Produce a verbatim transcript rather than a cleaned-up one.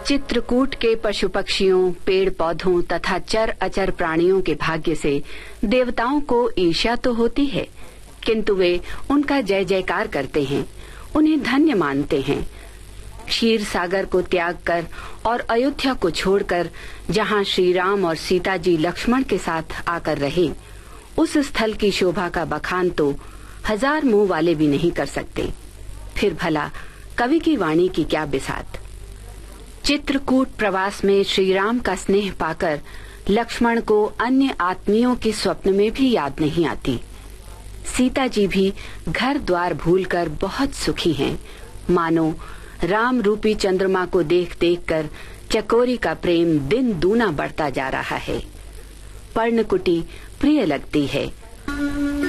चित्रकूट के पशु पक्षियों, पेड़ पौधों तथा चर अचर प्राणियों के भाग्य से देवताओं को ईर्ष्या तो होती है, किंतु वे उनका जय जयकार करते हैं, उन्हें धन्य मानते हैं। क्षीर सागर को त्याग कर और अयोध्या को छोड़कर जहाँ श्री राम और सीता जी लक्ष्मण के साथ आकर रहे, उस स्थल की शोभा का बखान तो हजार मुंह वाले भी नहीं कर सकते। फिर भला कवि की वाणी की क्या बिसात। चित्रकूट प्रवास में श्री राम का स्नेह पाकर लक्ष्मण को अन्य आत्मियों के स्वप्न में भी याद नहीं आती। सीता जी भी घर द्वार भूलकर बहुत सुखी हैं, मानो राम रूपी चंद्रमा को देख देख कर चकोरी का प्रेम दिन दूना बढ़ता जा रहा है। पर्णकुटी प्रिय लगती है।